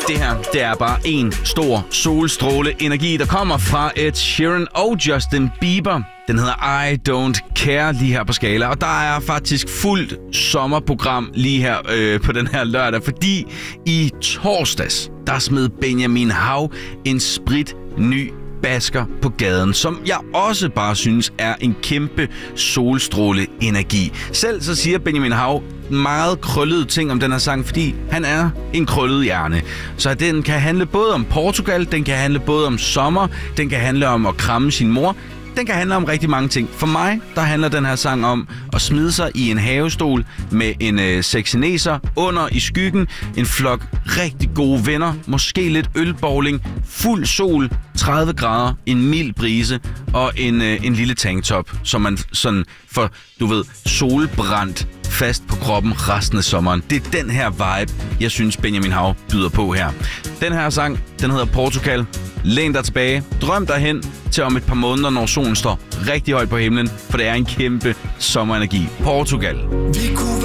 Det her, det er bare en stor solstråle energi, der kommer fra Ed Sheeran og Justin Bieber. Den hedder I Don't Care lige her på Skala, og der er faktisk fuldt sommerprogram lige her på den her lørdag, fordi i torsdags, der smed Benjamin Hav en sprit ny basker på gaden, som jeg også bare synes er en kæmpe solstråle energi. Selv så siger Benjamin Hav meget krøllede ting om den her sang, fordi han er en krøllet hjerne. Så den kan handle både om Portugal, den kan handle både om sommer, den kan handle om at kramme sin mor. Den kan handle om rigtig mange ting. For mig, der handler den her sang om at smide sig i en havestol med en sexeneser under i skyggen, en flok rigtig gode venner, måske lidt ølbowling, fuld sol, 30 grader, en mild brise og en lille tanktop, som man sådan får, du ved, solbrændt fast på kroppen resten af sommeren. Det er den her vibe, jeg synes Benjamin Hav byder på her. Den her sang, den hedder Portugal. Læn dig tilbage, drøm dig hen til om et par måneder, når solen står rigtig højt på himlen, for det er en kæmpe sommerenergi. Portugal. Vi kunne